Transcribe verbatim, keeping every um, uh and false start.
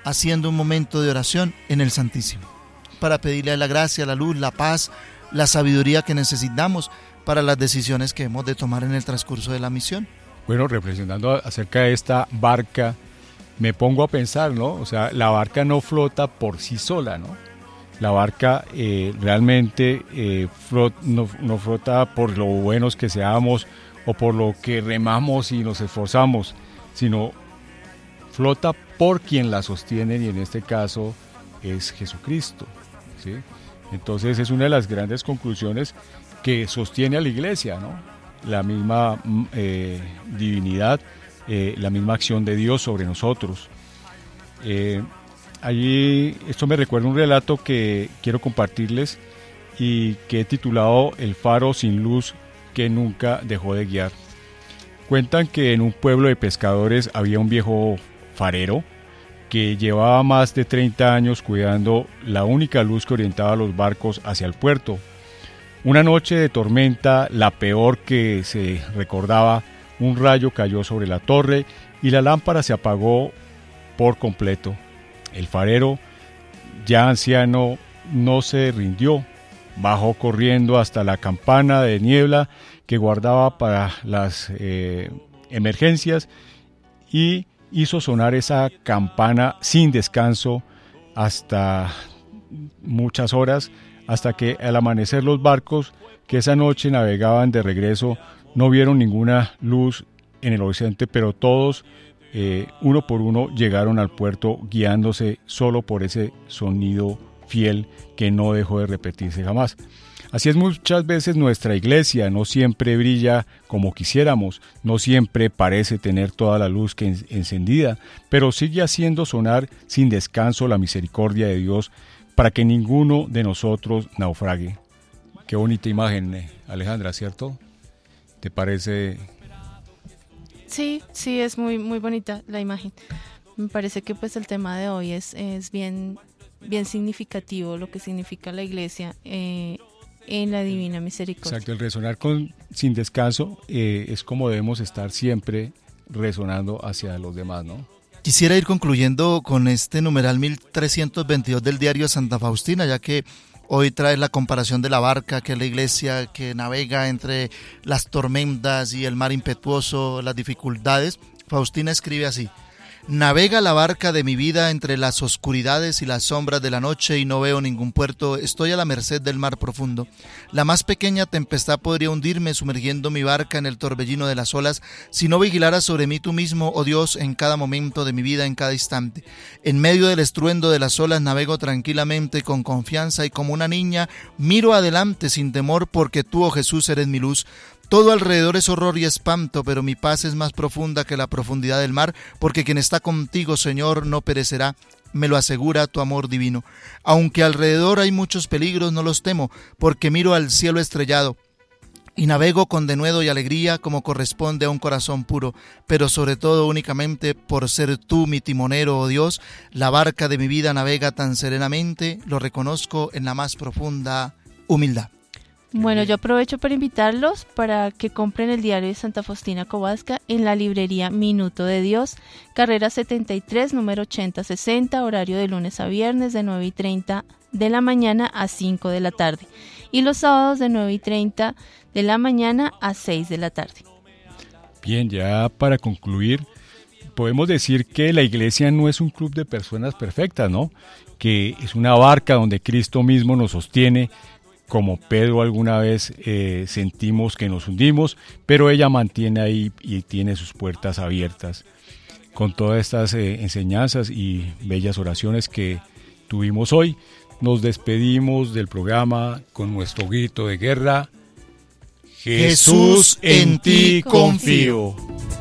haciendo un momento de oración en el Santísimo, para pedirle la gracia, la luz, la paz, la sabiduría que necesitamos para las decisiones que hemos de tomar en el transcurso de la misión. Bueno, reflexionando acerca de esta barca, me pongo a pensar, ¿no? O sea, la barca no flota por sí sola, ¿no? La barca eh, realmente eh, flot, no, no flota por lo buenos que seamos o por lo que remamos y nos esforzamos, sino flota por quien la sostiene, y en este caso es Jesucristo, ¿sí? Entonces es una de las grandes conclusiones que sostiene a la Iglesia, ¿no? La misma eh, divinidad, eh, la misma acción de Dios sobre nosotros. Eh, allí, esto me recuerda un relato que quiero compartirles y que he titulado El faro sin luz que nunca dejó de guiar. Cuentan que en un pueblo de pescadores había un viejo farero que llevaba más de treinta años cuidando la única luz que orientaba los barcos hacia el puerto. Una noche de tormenta, la peor que se recordaba, un rayo cayó sobre la torre y la lámpara se apagó por completo. El farero, ya anciano, no se rindió. Bajó corriendo hasta la campana de niebla que guardaba para las eh, emergencias y hizo sonar esa campana sin descanso hasta muchas horas, hasta que al amanecer los barcos que esa noche navegaban de regreso no vieron ninguna luz en el horizonte, pero todos, eh, uno por uno, llegaron al puerto guiándose solo por ese sonido fiel que no dejó de repetirse jamás. Así es muchas veces nuestra iglesia, no siempre brilla como quisiéramos, no siempre parece tener toda la luz que en- encendida, pero sigue haciendo sonar sin descanso la misericordia de Dios para que ninguno de nosotros naufrague. Qué bonita imagen, eh, Alejandra, ¿cierto? ¿Te parece? Sí, sí, es muy, muy bonita la imagen. Me parece que pues el tema de hoy es, es bien, bien significativo, lo que significa la iglesia eh, en la divina misericordia. Exacto, el resonar con, sin descanso eh, es como debemos estar siempre resonando hacia los demás, ¿no? Quisiera ir concluyendo con este numeral mil trescientos veintidós del diario Santa Faustina, ya que hoy trae la comparación de la barca, que es la iglesia que navega entre las tormentas y el mar impetuoso, las dificultades. Faustina escribe así: navega la barca de mi vida entre las oscuridades y las sombras de la noche y no veo ningún puerto, estoy a la merced del mar profundo. La más pequeña tempestad podría hundirme sumergiendo mi barca en el torbellino de las olas si no vigilaras sobre mí tú mismo, oh Dios, en cada momento de mi vida, en cada instante. En medio del estruendo de las olas navego tranquilamente, con confianza y como una niña miro adelante sin temor porque tú, oh Jesús, eres mi luz. Todo alrededor es horror y espanto, pero mi paz es más profunda que la profundidad del mar, porque quien está contigo, Señor, no perecerá, me lo asegura tu amor divino. Aunque alrededor hay muchos peligros, no los temo, porque miro al cielo estrellado y navego con denuedo y alegría como corresponde a un corazón puro, pero sobre todo únicamente por ser tú mi timonero, oh Dios, la barca de mi vida navega tan serenamente, lo reconozco en la más profunda humildad. Bueno, yo aprovecho para invitarlos para que compren el diario de Santa Faustina Kowalska en la librería Minuto de Dios, carrera setenta y tres, número ochenta sesenta, horario de lunes a viernes de nueve y treinta de la mañana a cinco de la tarde y los sábados de nueve y treinta de la mañana a seis de la tarde. Bien, ya para concluir, podemos decir que la iglesia no es un club de personas perfectas, ¿no? Que es una barca donde Cristo mismo nos sostiene. Como Pedro alguna vez eh, sentimos que nos hundimos, pero ella mantiene ahí y tiene sus puertas abiertas. Con todas estas eh, enseñanzas y bellas oraciones que tuvimos hoy, nos despedimos del programa con nuestro grito de guerra: Jesús, en ti confío.